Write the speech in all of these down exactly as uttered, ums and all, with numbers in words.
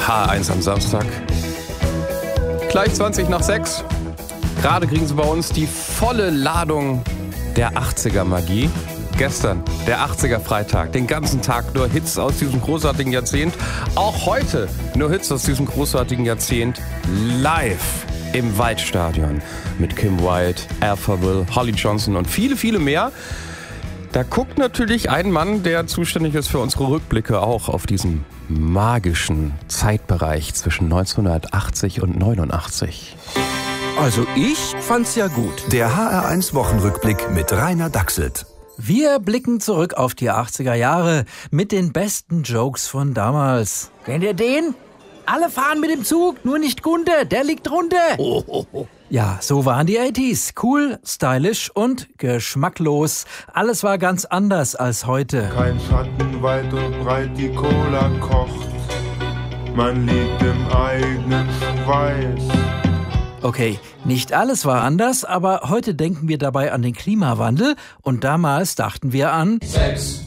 H eins am Samstag. Gleich zwanzig nach sechs. Gerade kriegen Sie bei uns die volle Ladung der achtziger-Magie. Gestern, der achtziger-Freitag, den ganzen Tag nur Hits aus diesem großartigen Jahrzehnt. Auch heute nur Hits aus diesem großartigen Jahrzehnt. Live im Waldstadion mit Kim Wilde, Alphaville, Holly Johnson und viele, viele mehr. Da guckt natürlich ein Mann, der zuständig ist für unsere Rückblicke auch auf diesen magischen Zeitbereich zwischen neunzehnhundertachtzig und neunundachtzig. Also ich fand's ja gut. Der H R eins Wochenrückblick mit Rainer Dachselt. Wir blicken zurück auf die achtziger Jahre mit den besten Jokes von damals. Kennt ihr den? Alle fahren mit dem Zug, nur nicht Gunde, der liegt drunter. Oh, oh, oh. Ja, so waren die achtziger. Cool, stylisch und geschmacklos. Alles war ganz anders als heute. Kein Schatten weit und breit, die Cola kocht. Man liegt im eigenen Schweiß. Okay, nicht alles war anders, aber heute denken wir dabei an den Klimawandel und damals dachten wir an Sex.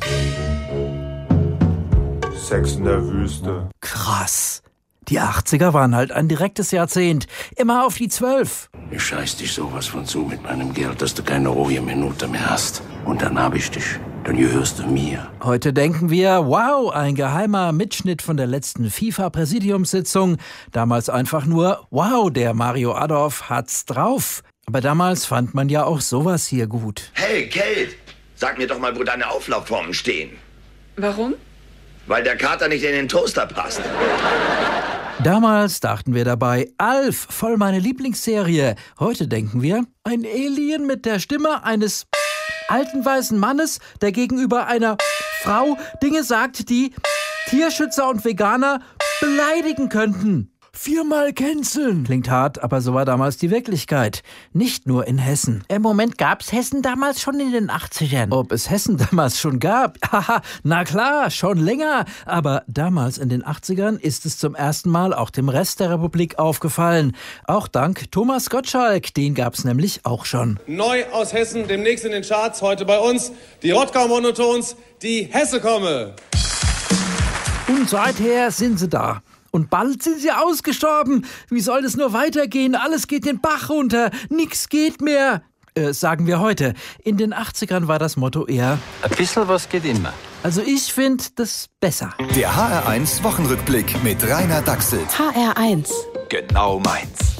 Sex in der Wüste. Krass. Die achtziger waren halt ein direktes Jahrzehnt. Immer auf die zwölf. Ich scheiß dich sowas von zu mit meinem Geld, dass du keine ruhige Minute mehr hast. Und dann hab ich dich. Dann gehörst du mir. Heute denken wir, wow, ein geheimer Mitschnitt von der letzten FIFA-Präsidiumssitzung. Damals einfach nur, wow, der Mario Adorf hat's drauf. Aber damals fand man ja auch sowas hier gut. Hey, Kate, sag mir doch mal, wo deine Auflaufformen stehen. Warum? Weil der Kater nicht in den Toaster passt. Damals dachten wir dabei, Alf, voll meine Lieblingsserie. Heute denken wir, ein Alien mit der Stimme eines alten weißen Mannes, der gegenüber einer Frau Dinge sagt, die Tierschützer und Veganer beleidigen könnten. Viermal canceln. Klingt hart, aber so war damals die Wirklichkeit. Nicht nur in Hessen. Im Moment gab's Hessen damals schon in den achtzigern. Ob es Hessen damals schon gab? Haha, na klar, schon länger. Aber damals in den achtzigern ist es zum ersten Mal auch dem Rest der Republik aufgefallen. Auch dank Thomas Gottschalk, den gab's nämlich auch schon. Neu aus Hessen, demnächst in den Charts, heute bei uns, die Rottgau-Monotons, die Hesse komme. Und seither sind sie da. Und bald sind sie ausgestorben. Wie soll das nur weitergehen? Alles geht den Bach runter. Nix geht mehr. Äh, sagen wir heute. In den achtzigern war das Motto eher: Ein bisschen was geht immer. Also ich finde das besser. Der H R eins Wochenrückblick mit Rainer Dachselt. H R eins. Genau meins.